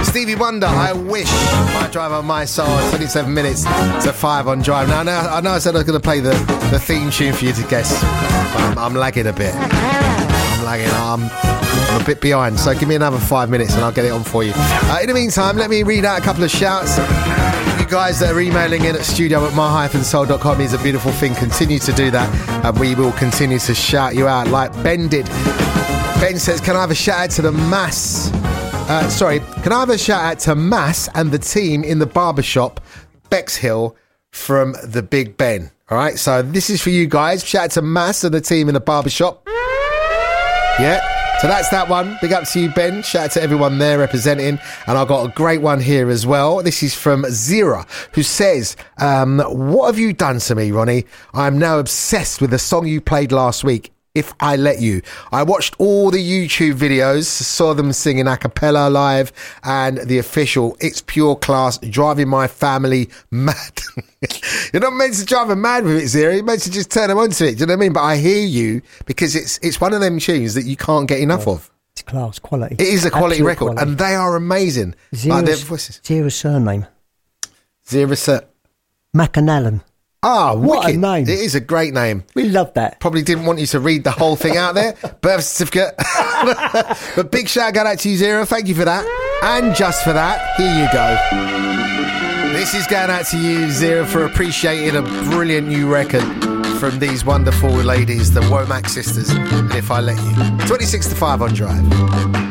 Stevie Wonder, I Wish. My Drive on My Soul, 27 minutes to 5 on Drive. Now, I know I said I was going to play the theme tune for you to guess, but I'm lagging a bit. I'm a bit behind, so give me another 5 minutes and I'll get it on for you. In the meantime, let me read out a couple of shouts. You guys that are emailing in at studio@my-soul.com is a beautiful thing. Continue to do that, and we will continue to shout you out like Ben did. Ben says, can I have a shout out to the Mass? Can I have a shout out to Mass and the team in the barbershop, Bexhill, from the Big Ben? All right, so this is for you guys. Shout out to Mass and the team in the barbershop. Yeah, so that's that one. Big up to you, Ben. Shout out to everyone there representing. And I've got a great one here as well. This is from Zira, who says, what have you done to me, Ronnie? I'm now obsessed with the song you played last week, If I Let You. I watched all the YouTube videos, saw them singing a cappella live, and the official It's Pure Class, driving my family mad. You're not meant to drive them mad with it, Zero. You're meant to just turn them onto it. Do you know what I mean? But I hear you, because it's one of them tunes that you can't get enough of. It's class, quality. It is a quality record, quality. And they are amazing. Zero's surname. Zero McAnallen. Ah, what wicked. A name. It is a great name. We love that. Probably didn't want you to read the whole thing out there. Birth certificate. But big shout out to you, Zero. Thank you for that. And just for that, here you go. This is going out to you, Zero, for appreciating a brilliant new record from these wonderful ladies, the Womack sisters. And If I Let You. 26 to 5 on Drive.